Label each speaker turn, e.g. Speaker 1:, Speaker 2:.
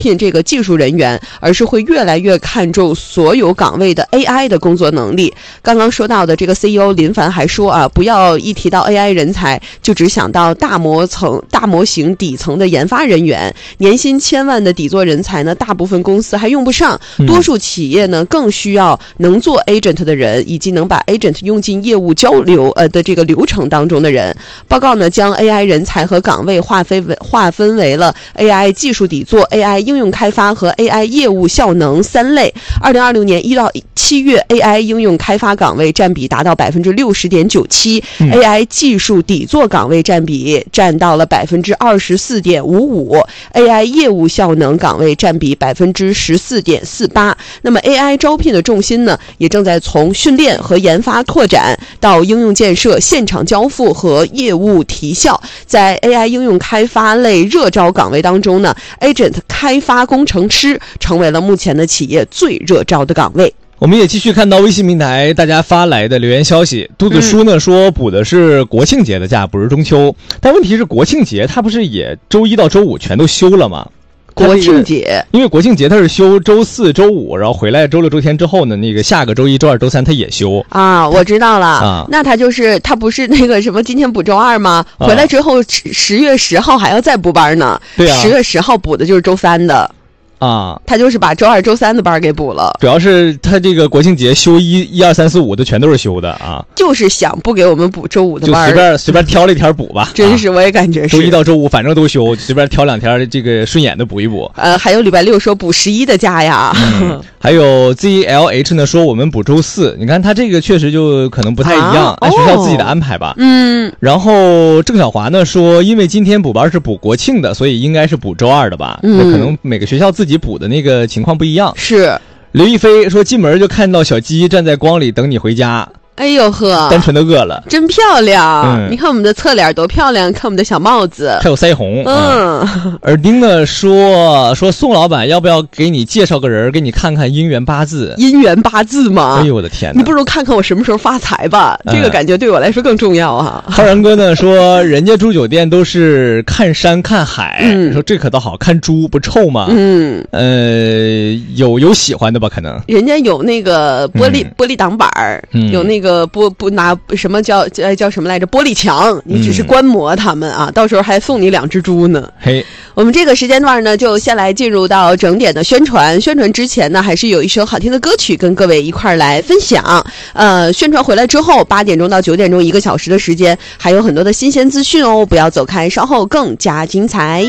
Speaker 1: 聘这个技术人员，而是会越来越看重所有岗位的 AI 的工作能力。刚刚说到的这个 CEO 林凡还说啊，不要一提到 AI 人才就只想到大模型底层的研发人员，年薪1000万的底座人才呢，大部分公司还用不上，多数企业呢更需要能做 agent 的人，以及能把 agent 用进业务交流的这个流程当中的人。报告呢将 AI 人才和岗位划分为了 AI 技术底座、AI 应用开发和 AI 业务效能3类。2020年1到7月 AI 应用开发岗位占比达到 60.97%， AI 技术底座岗位占比占到了 24.55%， AI 业务效能岗位占比 14.48%。 那么 AI 招聘的重心呢，也正在从训练和研发拓展到应用建设、现场交付和业务提效。在 AI 应用开发类热招岗位当中呢， Agent 开发工程师成为了目前的企业最热招的岗位。
Speaker 2: 我们也继续看到微信平台大家发来的留言消息。杜子书呢说补的是国庆节的假，不是中秋。但问题是国庆节它不是也周一到周五全都休了吗？
Speaker 1: 国庆节，
Speaker 2: 因为国庆节它是休周4、周5，然后回来周6、周天之后呢，那个下个周1、周2、周3它也休
Speaker 1: 啊。我知道了啊，那它不是那个什么今天补周2吗？回来之后10月10号还要再补班呢。
Speaker 2: 对啊，
Speaker 1: 10月10号补的就是周3的。
Speaker 2: 啊，
Speaker 1: 他就是把周2、周3的班给补了。
Speaker 2: 主要是他这个国庆节休1、2、3、4、5的全都是休的啊，
Speaker 1: 就是想不给我们补周5的班，
Speaker 2: 就随便挑了一天补吧。
Speaker 1: 真是，我也感觉是。
Speaker 2: 周1到周5反正都休，随便挑2天这个顺眼的补一补。
Speaker 1: 还有礼拜6说补11的假呀。
Speaker 2: 还有 ZLH 呢说我们补周4，你看他这个确实就可能不太一样，按学校自己的安排吧。然后郑小华呢说，因为今天补班是补国庆的，所以应该是补周2的吧。那可能每个学校自己补的那个情况不一样。
Speaker 1: 是。
Speaker 2: 刘亦菲说进门就看到小鸡站在光里等你回家。
Speaker 1: 哎呦呵，
Speaker 2: 单纯的饿了，
Speaker 1: 真漂亮。你看我们的侧脸多漂亮，看我们的小帽子
Speaker 2: 还有腮红。耳钉呢说宋老板要不要给你介绍个人，给你看看姻缘八字。
Speaker 1: 姻缘八字吗？
Speaker 2: 哎呦我的天哪，
Speaker 1: 你不如看看我什么时候发财吧，这个感觉对我来说更重要啊。
Speaker 2: 浩然哥呢说人家住酒店都是看山看海，说这可倒好，看猪不臭吗？有喜欢的吧，可能
Speaker 1: 人家有那个玻璃挡板，有那个不拿什么叫什么来着，玻璃墙，你只是观摩他们啊，到时候还送你2只猪呢。
Speaker 2: 嘿，
Speaker 1: 我们这个时间段呢就先来进入到整点的宣传之前呢，还是有一首好听的歌曲跟各位一块来分享。宣传回来之后8点钟到9点钟1个小时的时间，还有很多的新鲜资讯哦，不要走开，稍后更加精彩。